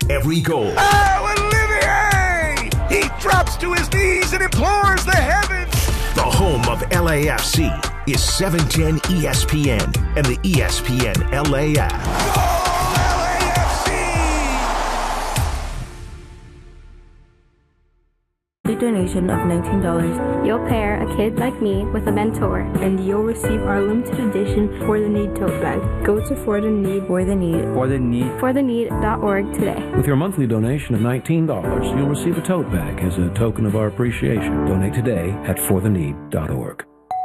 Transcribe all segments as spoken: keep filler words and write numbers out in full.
every goal. Oh, Olivier! He drops to his knees and implores the heavens. The home of L A F C is seven ten E S P N and the E S P N L A app. Goal L A F C! A donation of nineteen dollars. You'll pair a kid like me with a mentor. And you'll receive our limited edition For the Need tote bag. Go to For the Need. For the Need. For the Need. for the need dot org today. With your monthly donation of nineteen dollars, you'll receive a tote bag as a token of our appreciation. Donate today at for the need dot org.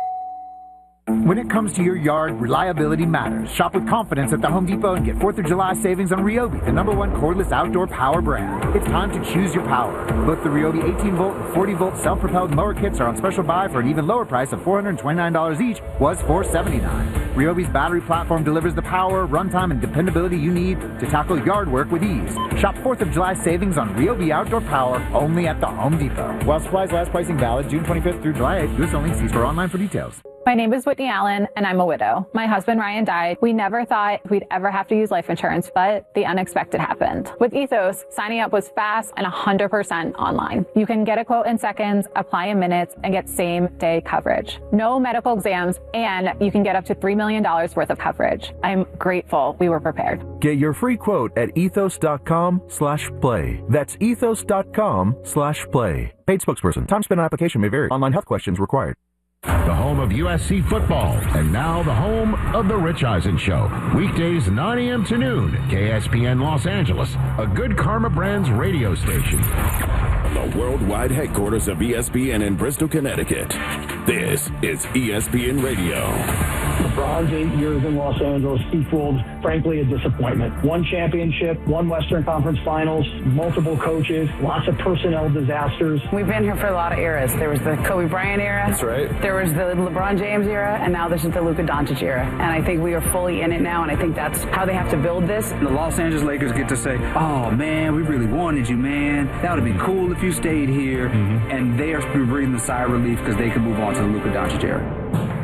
When it comes to your yard, reliability matters. Shop with confidence at the Home Depot and get fourth of July savings on Ryobi, the number one cordless outdoor power brand. It's time to choose your power. Both the Ryobi eighteen volt and forty volt self-propelled mower kits are on special buy for an even lower price of four hundred twenty-nine dollars each, was four hundred seventy-nine dollars. Ryobi's battery platform delivers the power, runtime, and dependability you need to tackle yard work with ease. Shop fourth of July savings on Ryobi outdoor power only at the Home Depot. While supplies last, pricing valid June twenty-fifth through July eighth. U S only. See store online for details. My name is Whitney Allen, and I'm a widow. My husband, Ryan, died. We never thought we'd ever have to use life insurance, but the unexpected happened. With Ethos, signing up was fast and one hundred percent online. You can get a quote in seconds, apply in minutes, and get same-day coverage. No medical exams, and you can get up to three million dollars worth of coverage. I'm grateful we were prepared. Get your free quote at ethos.com slash play. That's ethos.com slash play. Paid spokesperson. Time spent on application may vary. Online health questions required. The home of U S C football, and now the home of The Rich Eisen Show. Weekdays nine a.m. to noon, K S P N Los Angeles, a Good Karma Brands radio station. The worldwide headquarters of E S P N in Bristol, Connecticut. This is E S P N Radio. LeBron's eight years in Los Angeles equaled, frankly, a disappointment. One championship, one Western Conference Finals, multiple coaches, lots of personnel disasters. We've been here for a lot of eras. There was the Kobe Bryant era. That's right. There was the LeBron James era, and now this is the Luka Doncic era. And I think we are fully in it now, and I think that's how they have to build this. The Los Angeles Lakers get to say, oh, man, we really wanted you, man. That would have been cool if you stayed here. Mm-hmm. And they are breathing the sigh of relief because they can move on to the Luka Doncic era.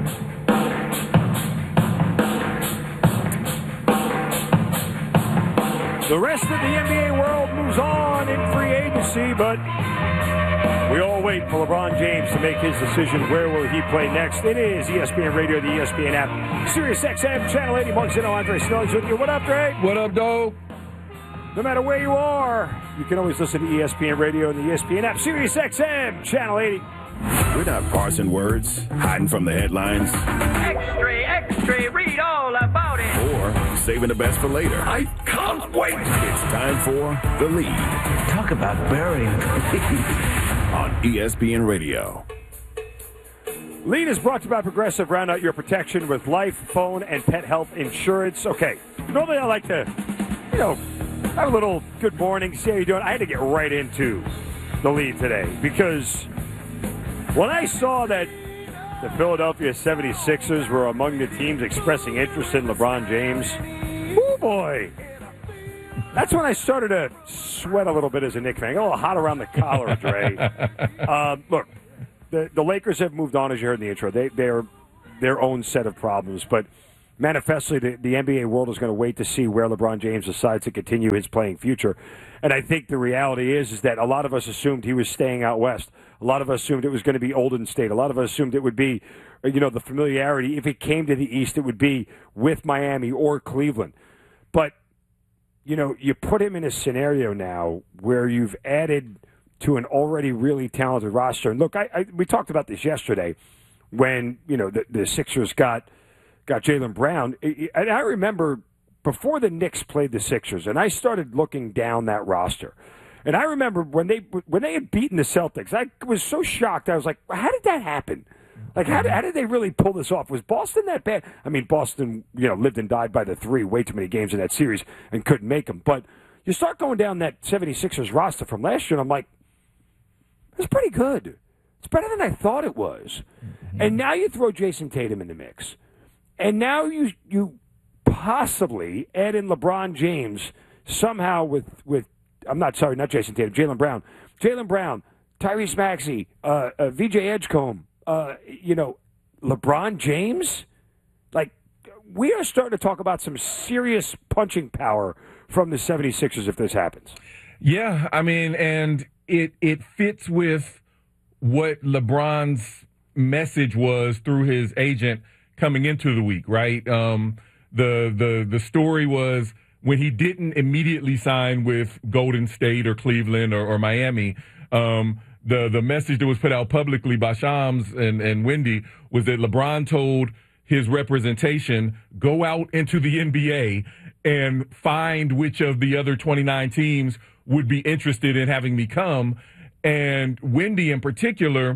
The rest of the N B A world moves on in free agency, but we all wait for LeBron James to make his decision. Where will he play next? It is E S P N Radio, the E S P N app, Sirius X M, Channel eighty. Mark Zeno, Andre Snell's with you. What up, Dre? What up, dog? No matter where you are, you can always listen to E S P N Radio and the E S P N app, Sirius X M, Channel eighty. We're not parsing words, hiding from the headlines. Extra, extra, read all about it. Or saving the best for later. I can't wait. It's time for The Lead. Talk about burying the lead. On E S P N Radio. Lead is brought to you by Progressive. Round out your protection with life, phone, and pet health insurance. Okay, normally I like to, you know, have a little good morning, see how you're doing. I had to get right into the Lead today because when I saw that the Philadelphia seventy-sixers were among the teams expressing interest in LeBron James, oh boy, that's when I started to sweat a little bit as a Knicks fan. I got a little hot around the collar, Dre. um, look, the, the Lakers have moved on, as you heard in the intro. They, they're their own set of problems, but manifestly the, the N B A world is going to wait to see where LeBron James decides to continue his playing future. And I think the reality is, is that a lot of us assumed he was staying out west. A lot of us assumed it was going to be Olden State. A lot of us assumed it would be, you know, the familiarity. If it came to the East, it would be with Miami or Cleveland. But, you know, you put him in a scenario now where you've added to an already really talented roster. And look, I, I we talked about this yesterday when, you know, the, the Sixers got got Jaylen Brown. And I remember before the Knicks played the Sixers, and I started looking down that roster. And I remember when they when they had beaten the Celtics, I was so shocked. I was like, how did that happen? Like, how did, how did they really pull this off? Was Boston that bad? I mean, Boston, you know, lived and died by the three, way too many games in that series, and couldn't make them. But you start going down that seventy-sixers roster from last year, and I'm like, it's pretty good. It's better than I thought it was. Mm-hmm. And now you throw Jason Tatum in the mix. And now you you possibly add in LeBron James somehow with, with I'm not sorry, not Jason Tatum, Jaylen Brown. Jaylen Brown, Tyrese Maxey, uh, uh, V J Edgecombe, uh, you know, LeBron James. Like, we are starting to talk about some serious punching power from the seventy-sixers if this happens. Yeah, I mean, and it it fits with what LeBron's message was through his agent coming into the week, right? Um, the the the story was when he didn't immediately sign with Golden State or Cleveland or, or Miami, um, the the message that was put out publicly by Shams and, and Wendy was that LeBron told his representation, go out into the N B A and find which of the other twenty-nine teams would be interested in having me come. And Wendy in particular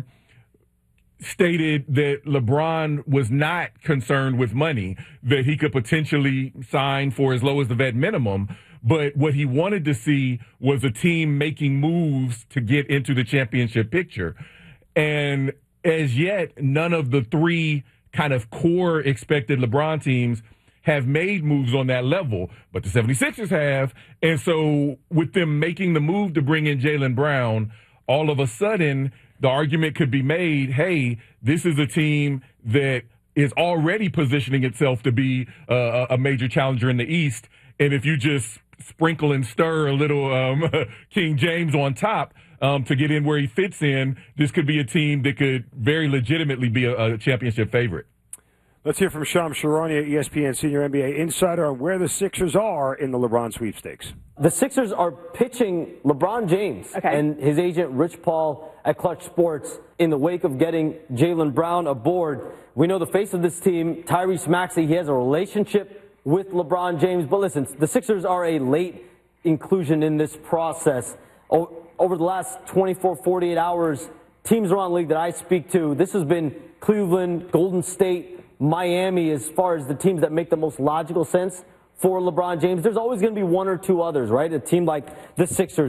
stated that LeBron was not concerned with money, that he could potentially sign for as low as the vet minimum. But what he wanted to see was a team making moves to get into the championship picture. And as yet, none of the three kind of core expected LeBron teams have made moves on that level, but the seventy-sixers have. And so with them making the move to bring in Jaylen Brown, all of a sudden the argument could be made, hey, this is a team that is already positioning itself to be uh, a major challenger in the East. And if you just sprinkle and stir a little um, King James on top um, to get in where he fits in, this could be a team that could very legitimately be a, a championship favorite. Let's hear from Shams Charania, E S P N senior N B A insider, on where the Sixers are in the LeBron sweepstakes. The Sixers are pitching LeBron James okay. and his agent Rich Paul at Clutch Sports in the wake of getting Jaylen Brown aboard. We know the face of this team, Tyrese Maxey, he has a relationship with LeBron James. But listen, the Sixers are a late inclusion in this process. O- over the last twenty-four, forty-eight hours, teams around the league that I speak to, this has been Cleveland, Golden State, Miami as far as the teams that make the most logical sense for LeBron James. There's always going to be one or two others, right? A team like the Sixers.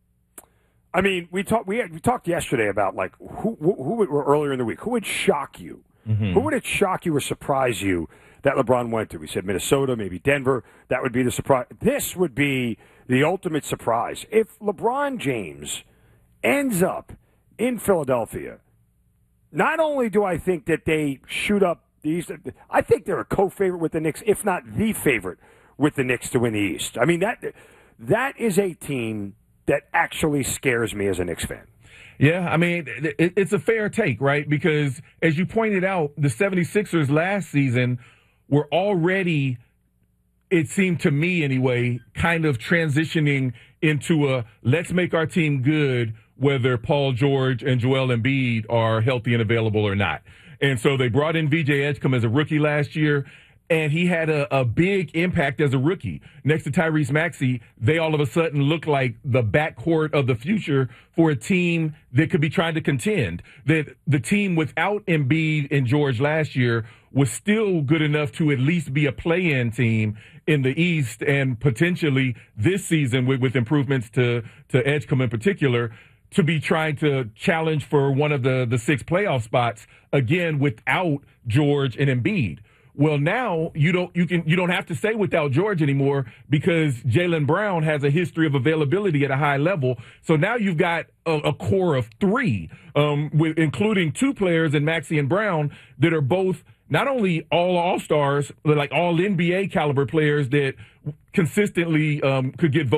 I mean, we talked we, had, we talked yesterday about, like, who, who, who would, or earlier in the week, who would shock you? Mm-hmm. Who would it shock you or surprise you that LeBron went to? We said Minnesota, maybe Denver. That would be the surprise. This would be the ultimate surprise. If LeBron James ends up in Philadelphia, not only do I think that they shoot up the East, I think they're a co-favorite with the Knicks, if not the favorite with the Knicks to win the East. I mean, that that is a team that actually scares me as a Knicks fan. Yeah, I mean, it, it's a fair take, right? Because as you pointed out, the seventy-sixers last season were already, it seemed to me anyway, kind of transitioning into a let's make our team good whether Paul George and Joel Embiid are healthy and available or not. And so they brought in V J Edgecombe as a rookie last year, and he had a, a big impact as a rookie. Next to Tyrese Maxey, they all of a sudden look like the backcourt of the future for a team that could be trying to contend. That the team without Embiid and George last year was still good enough to at least be a play-in team in the East, and potentially this season with, with improvements to, to Edgecombe in particular, to be trying to challenge for one of the, the six playoff spots, again, without George and Embiid. Well, now you don't you can you don't have to say without George anymore because Jaylen Brown has a history of availability at a high level. So now you've got a, a core of three, um, with, including two players in Maxey and Brown that are both not only all All-Stars, but like all N B A caliber players that consistently um, could get votes